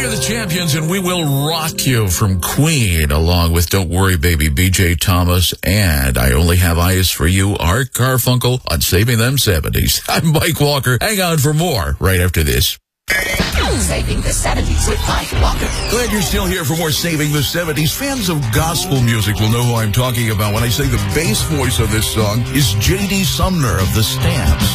We're the champions, and we will rock you from Queen, along with Don't Worry Baby, B.J. Thomas, and I Only Have Eyes for You, Art Garfunkel, on Saving Them 70s. I'm Mike Walker. Hang on for more right after this. Saving the 70s with Mike Walker. Glad you're still here for more Saving the 70s. Fans of gospel music will know who I'm talking about when I say the bass voice of this song is J.D. Sumner of The Stamps.